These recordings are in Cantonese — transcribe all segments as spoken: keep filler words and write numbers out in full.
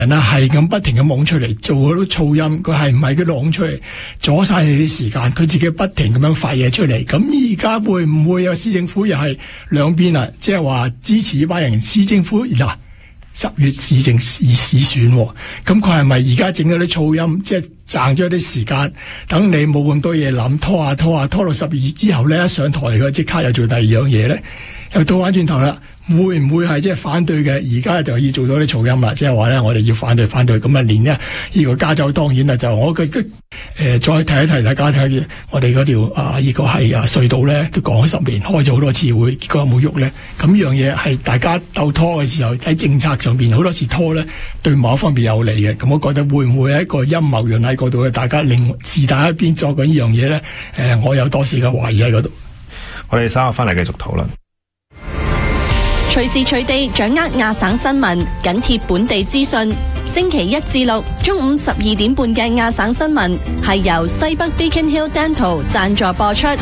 人啦係咁不停咁妄出嚟做嗰啲噪音，佢係唔係佢朗出嚟阻晒你啲時間？佢自己不停咁樣發嘢出嚟。咁而家會唔會有市政府又係兩邊啊？即係話支持呢班人，市政府嗱十月市政市市選，咁佢係咪而家整嗰啲噪音，即係賺咗啲時間，等你冇咁多嘢諗，拖下拖下拖到十二月之後咧，一上台佢即刻又做第二樣嘢咧，又倒翻轉頭啦。會唔會係即係反對嘅？而家就要做到啲噪音啦，即係話咧，我哋要反對反對咁啊！連呢呢個加州當然啦，就我嘅誒、呃、再提一提大家睇下，我哋嗰條啊呢、這個係啊隧道咧，都講咗十年，開咗好多次會，結果有冇喐咧？咁樣嘢係大家鬥拖嘅時候喺政策上邊好多時拖咧，對某一方面有利嘅。咁我覺得會唔會係一個陰謀論喺嗰度嘅？大家另是但一邊作緊呢樣嘢咧？誒、呃，我有多時嘅懷疑喺嗰度。 我哋稍後翻嚟繼續討論。 隨時隨地掌握亞省新聞，緊貼本地資訊。星期一至六中午十二點半嘅亞省新聞係由西北 Beacon Hill Dental 贊助播出。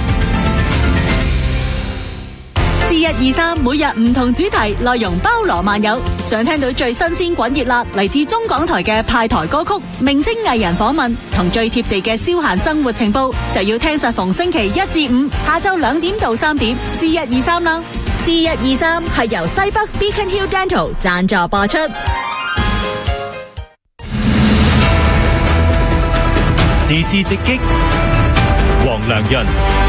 是日二三，每日唔同主題，內容包羅萬有。想聽到最新鮮滾熱辣嚟自中港台嘅派台歌曲、明星藝人訪問同最貼地嘅消閒生活情報，就要聽實逢星期一至五下晝兩點到三點。是日二三啦。是日二三係由西北 Beacon Hill Dental 贊助播出。 時事直擊，黃良潤。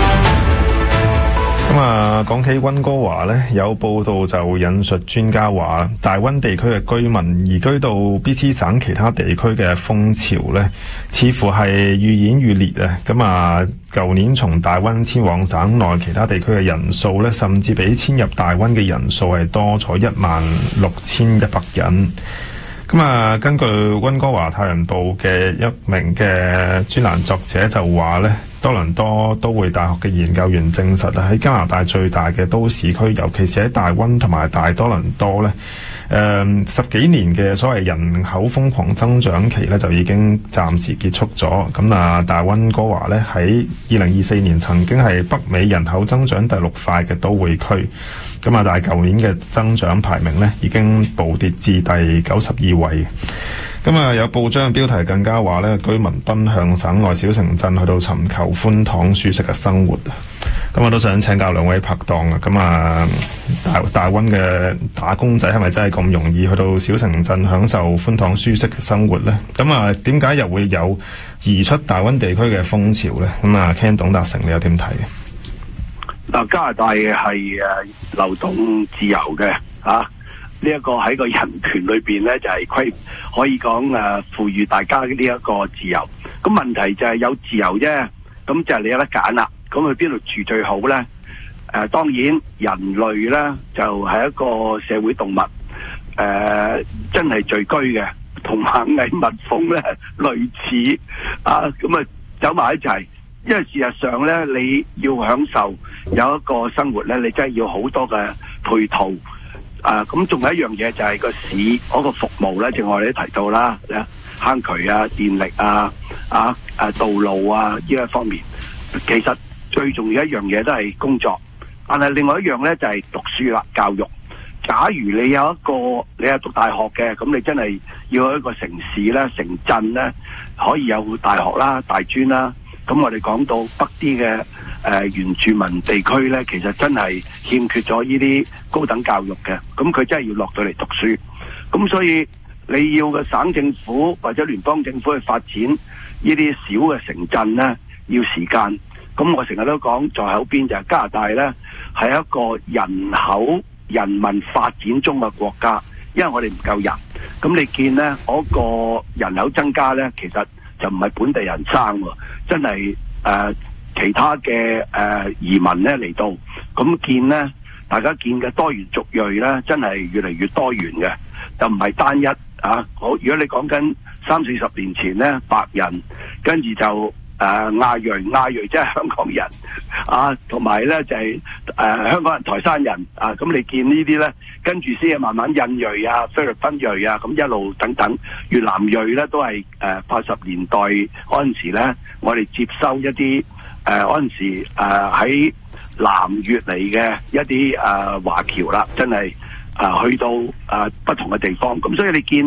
咁啊，講起溫哥華呢，有報道就引述專家話，大溫地區嘅居民移居到 B C 省其他地區嘅風潮呢，似乎係愈演愈烈啊！咁啊，舊年從大溫遷往省內其他地區嘅人數呢，甚至比遷入大溫嘅人數係多咗一萬六千一百人。咁啊，根據溫哥華太陽報嘅一名嘅專欄作者就話呢，多倫多都會大學嘅研究員證實啊，喺加拿大最大嘅都市區，尤其是喺大溫同埋大多倫多呢，誒、嗯、十幾年嘅所謂人口瘋狂增長期呢，就已經暫時結束咗。咁啊，大溫哥華呢，喺二零二四年曾經係北美人口增長第六快嘅都會區。咁啊，但係舊年嘅增長排名呢，已經暴跌至第九十二位。咁啊，有報章嘅標題更加話呢，居民奔向省內小城鎮去到尋求寬敞舒適嘅生活啊！咁我都想請教兩位拍檔啊，咁啊，大大溫嘅打工仔係咪真係咁容易去到小城鎮享受寬敞舒適嘅生活呢？咁啊，點解又會有移出大溫地區嘅風潮呢？咁啊，Ken 董達成，你有點睇嘅？ 嗱，加拿大係誒流動自由嘅嚇，呢、這、一個喺個人權裏邊咧就係、是、規可以講誒賦予大家呢一個自由。咁問題就係有自由啫，咁就係你有得揀啦。咁去邊度住最好咧？誒、呃、當然人類咧就係、是、一個社會動物，誒、呃、真係聚居嘅，同螞蟻蜜蜂咧類似啊，咁啊走埋一齊。因為事實上咧，你要享受有一個生活咧，你真係要好多嘅配套啊！咁仲有一樣嘢就係個市嗰個服務咧，正如我哋都提到啦，坑渠啊、電力啊、啊啊道路啊呢一方面，其實最重要一樣嘢都係工作。但係另外一樣咧就係讀書啦、教育。假如你有一個你係讀大學嘅，咁你真係要有一個城市咧、城鎮咧，可以有大學啦、大專啦。咁我哋講到北啲嘅誒原住民地區咧，其實真係欠缺咗呢啲高等教育嘅，咁佢真係要落到嚟讀書。咁所以你要嘅省政府或者聯邦政府去發展呢啲小嘅城鎮咧，要時間。咁我成日都講在口邊就係加拿大咧，係一個人口人民發展中嘅國家，因為我哋唔夠人。咁你見咧嗰個人口增加咧，其實就唔係本地人生喎，真係誒、呃、其他嘅誒、呃、移民咧嚟到，咁見咧，大家見嘅多元族裔咧，真係越嚟越多元嘅，就唔係單一啊！好，如果你講緊三四十年前咧，白人跟住就誒、呃、亞裔，亞裔即係香港人啊，同埋咧就係、是、誒、呃、香港人、台山人啊，咁你見呢啲咧，跟住先係慢慢印裔啊、菲律賓裔啊，咁一路等等，越南裔咧都係誒八十年代嗰陣時咧，我哋接收一啲誒嗰陣時誒喺、呃、南越嚟嘅一啲誒、呃、華僑啦，真係誒、呃、去到誒、呃、不同嘅地方，咁所以你見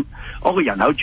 我個人口